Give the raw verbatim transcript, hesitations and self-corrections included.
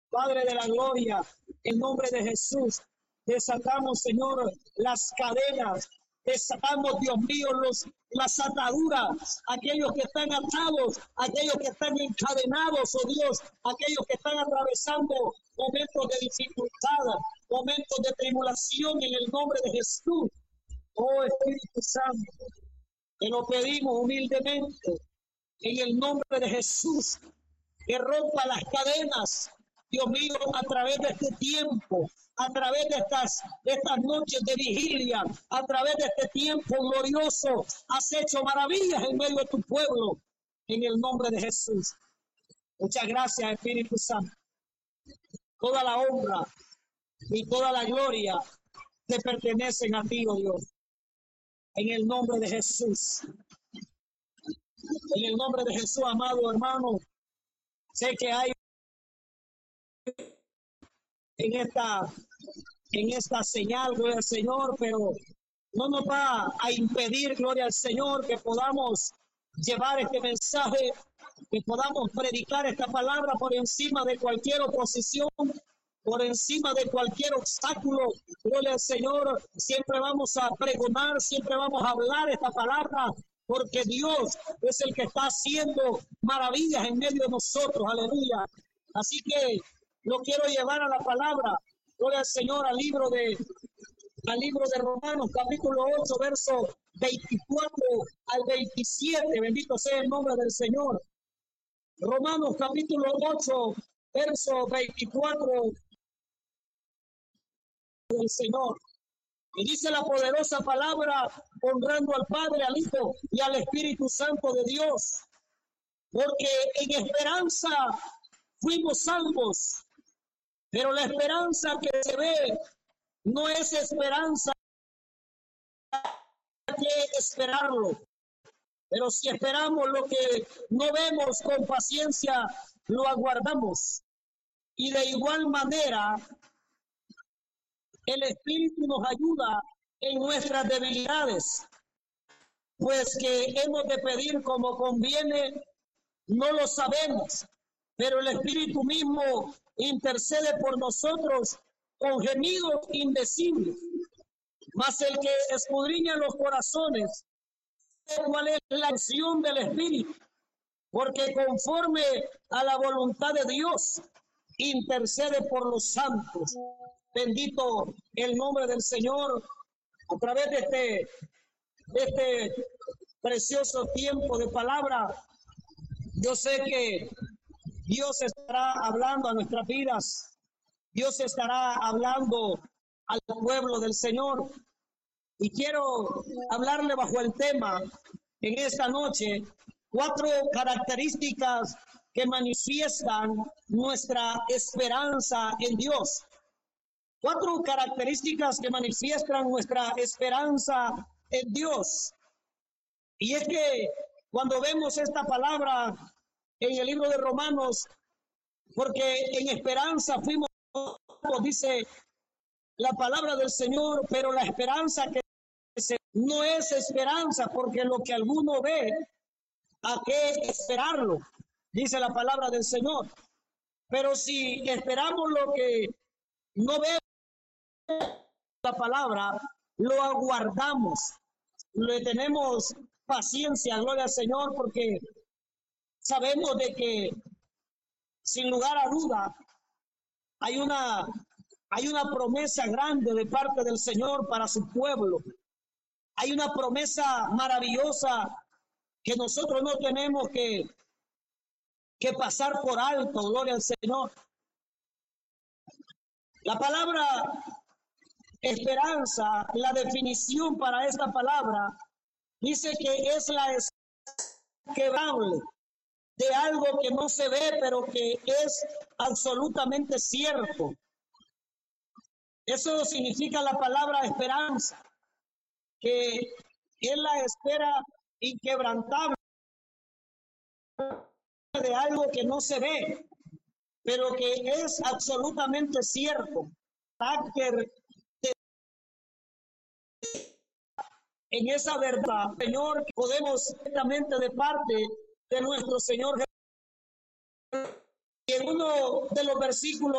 Padre de la gloria, en nombre de Jesús, desatamos, Señor, las cadenas, desatamos, Dios mío, los, las ataduras, aquellos que están atados, aquellos que están encadenados, oh Dios, aquellos que están atravesando momentos de dificultad, momentos de tribulación, en el nombre de Jesús. Oh Espíritu Santo, te lo pedimos humildemente, en el nombre de Jesús, que rompa las cadenas, Dios mío, a través de este tiempo, a través de estas, de estas noches de vigilia, a través de este tiempo glorioso, has hecho maravillas en medio de tu pueblo, en el nombre de Jesús. Muchas gracias, Espíritu Santo. Toda la honra y toda la gloria te pertenecen a ti, oh Dios, en el nombre de Jesús. En el nombre de Jesús, amado hermano, sé que hay en esta, en esta señal, gloria al Señor, pero no nos va a impedir, gloria al Señor, que podamos llevar este mensaje, que podamos predicar esta palabra por encima de cualquier oposición, por encima de cualquier obstáculo. Gloria al Señor, siempre vamos a pregonar, siempre vamos a hablar esta palabra, porque Dios es el que está haciendo maravillas en medio de nosotros, aleluya. Así que lo quiero llevar a la palabra, gloria al Señor, al libro de, al libro de Romanos, capítulo ocho, verso veinticuatro al veintisiete, bendito sea el nombre del Señor. Romanos, capítulo ocho, verso veinticuatro del Señor. Y dice la poderosa palabra, honrando al Padre, al Hijo y al Espíritu Santo de Dios, porque en esperanza fuimos salvos, pero la esperanza que se ve no es esperanza que esperarlo. Pero si esperamos lo que no vemos con paciencia, lo aguardamos. Y de igual manera, el Espíritu nos ayuda en nuestras debilidades, pues que hemos de pedir como conviene, no lo sabemos, pero el Espíritu mismo intercede por nosotros con gemidos indecibles. Mas el que escudriña los corazones, cuál es la acción del Espíritu, porque conforme a la voluntad de Dios, intercede por los santos. Bendito el nombre del Señor. A través de este, de este precioso tiempo de palabra, yo sé que Dios estará hablando a nuestras vidas. Dios estará hablando al pueblo del Señor. Y quiero hablarle bajo el tema en esta noche, cuatro características que manifiestan nuestra esperanza en Dios. Cuatro características que manifiestan nuestra esperanza en Dios. Y es que cuando vemos esta palabra en el libro de Romanos, porque en esperanza fuimos, dice la palabra del Señor, pero la esperanza que se, no es esperanza, porque lo que alguno ve, ¿a qué esperarlo? Dice la palabra del Señor. Pero si esperamos lo que no vemos, la palabra, lo aguardamos, le tenemos paciencia, gloria al Señor, porque sabemos de que sin lugar a duda hay una, hay una promesa grande de parte del Señor para su pueblo. Hay una promesa maravillosa que nosotros no tenemos que, que pasar por alto, gloria al Señor. La palabra esperanza, la definición para esta palabra, dice que es la inquebrable de algo que no se ve, pero que es absolutamente cierto. Eso significa la palabra esperanza, que es la espera inquebrantable de algo que no se ve, pero que es absolutamente cierto. En esa verdad, Señor, que podemos directamente de parte de nuestro Señor Jesús. Y en uno de los versículos